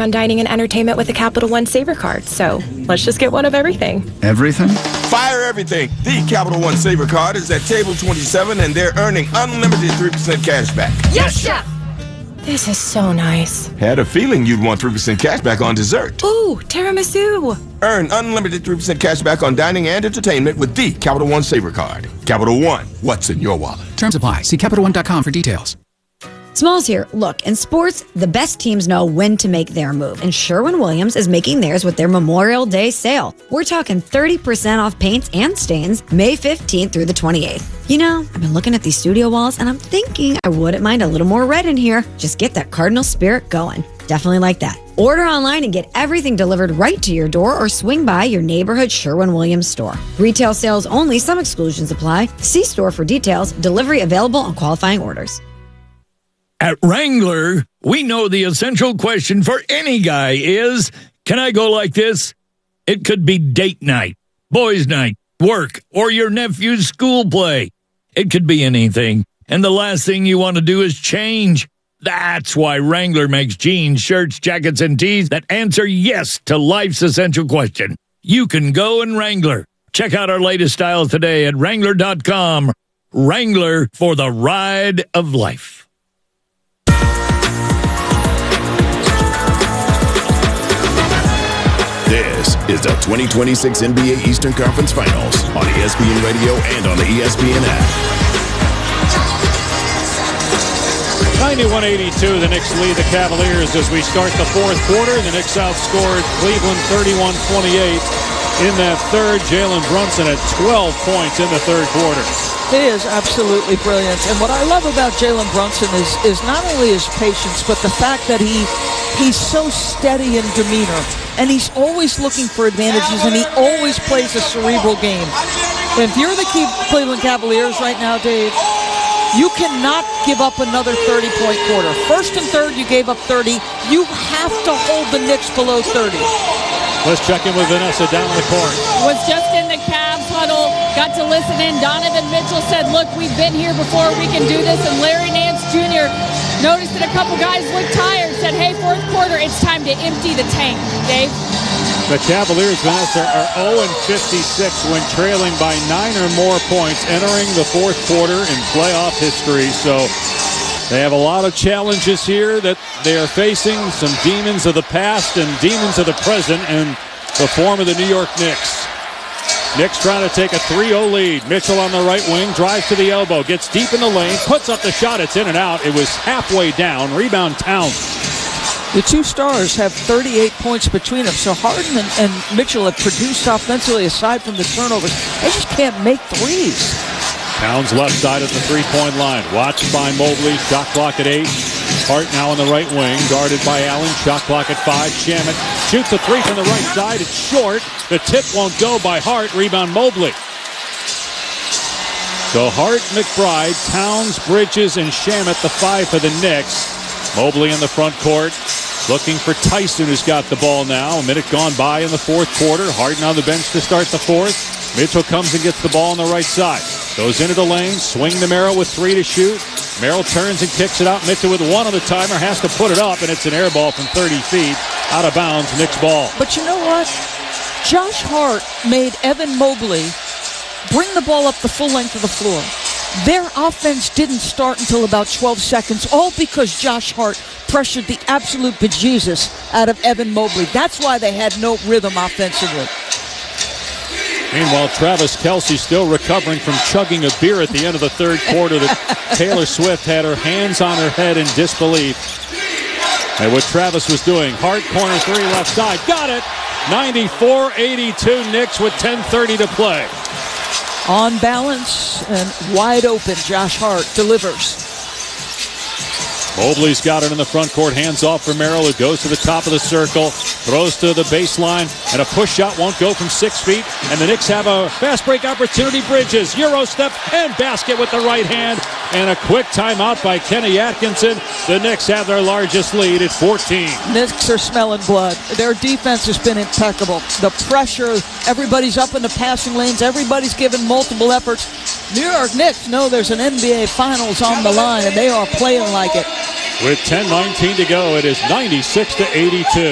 on dining and entertainment with a Capital One Saver card, so let's just get one of everything. Everything? Fire everything. The Capital One Saver card is at table 27, and they're earning unlimited 3% cash back. Yes, Chef! This is so nice. Had a feeling you'd want 3% cash back on dessert. Ooh, tiramisu. Earn unlimited 3% cash back on dining and entertainment with the Capital One Saver card. Capital One, what's in your wallet? Terms apply. See CapitalOne.com for details. Smalls here. Look, in sports, the best teams know when to make their move, and Sherwin-Williams is making theirs with their Memorial Day sale. We're talking 30% off paints and stains May 15th through the 28th. You know, I've been looking at these studio walls, and I'm thinking I wouldn't mind a little more red in here. Just get that Cardinal spirit going. Definitely like that. Order online and get everything delivered right to your door or swing by your neighborhood Sherwin-Williams store. Retail sales only. Some exclusions apply. See store for details. Delivery available on qualifying orders. At Wrangler, we know the essential question for any guy is, can I go like this? It could be date night, boys' night, work, or your nephew's school play. It could be anything. And the last thing you want to do is change. That's why Wrangler makes jeans, shirts, jackets, and tees that answer yes to life's essential question. You can go in Wrangler. Check out our latest styles today at Wrangler.com. Wrangler, for the ride of life. This is the 2026 NBA Eastern Conference Finals on ESPN Radio and on the ESPN app. 91-82, the Knicks lead the Cavaliers as we start the fourth quarter. The Knicks outscored Cleveland 31-28. In that third, Jalen Brunson at 12 points in the third quarter. He is absolutely brilliant. And what I love about Jalen Brunson is not only his patience, but the fact that he's so steady in demeanor. And he's always looking for advantages, and he always plays a cerebral game. If you're the Cleveland Cavaliers right now, Dave, you cannot give up another 30-point quarter. First and third, you gave up 30. You have to hold the Knicks below 30. Let's check in with Vanessa down the court. Was just in the Cavs huddle, got to listen in. Donovan Mitchell said, look, we've been here before, we can do this. And Larry Nance Jr. noticed that a couple guys looked tired, said, hey, fourth quarter, it's time to empty the tank. Dave? The Cavaliers, Vanessa, are 0-56 when trailing by 9 or more points entering the fourth quarter in playoff history. So they have a lot of challenges here that they are facing, some demons of the past and demons of the present in the form of the New York Knicks. Knicks trying to take a 3-0 lead. Mitchell on the right wing, drives to the elbow, gets deep in the lane, puts up the shot, it's in and out. It was halfway down. Rebound Towns. The two stars have 38 points between them, so Harden and Mitchell have produced offensively aside from the turnovers. They just can't make threes. Towns left side at the three-point line. Watched by Mobley. Shot clock at 8. Hart now on the right wing. Guarded by Allen. Shot clock at 5. Shamet shoots a three from the right side. It's short. The tip won't go by Hart. Rebound Mobley. So Hart, McBride, Towns, Bridges, and Shamet, the 5 for the Knicks. Mobley in the front court. Looking for Tyson, who's got the ball now. A minute gone by in the fourth quarter. Harden on the bench to start the fourth. Mitchell comes and gets the ball on the right side. Goes into the lane, swing to Merrill with 3 to shoot. Merrill turns and kicks it out. Mitchell with 1 on the timer, has to put it up, and it's an air ball from 30 feet. Out of bounds, Knicks ball. But you know what? Josh Hart made Evan Mobley bring the ball up the full length of the floor. Their offense didn't start until about 12 seconds, all because Josh Hart pressured the absolute bejesus out of Evan Mobley. That's why they had no rhythm offensively. Meanwhile, Travis Kelce still recovering from chugging a beer at the end of the third quarter that Taylor Swift had her hands on her head in disbelief at what Travis was doing. Hart, corner 3, left side. Got it! 94-82 Knicks with 10:30 to play. On balance and wide open, Josh Hart delivers. Mobley's got it in the front court. Hands off for Merrill. It goes to the top of the circle. Throws to the baseline. And a push shot won't go from 6 feet. And the Knicks have a fast break opportunity. Bridges, Euro step, and basket with the right hand. And a quick timeout by Kenny Atkinson. The Knicks have their largest lead at 14. Knicks are smelling blood. Their defense has been impeccable. The pressure, everybody's up in the passing lanes. Everybody's given multiple efforts. New York Knicks know there's an NBA Finals on the line, and they are playing like it. With 10:19 to go, it is 96-82.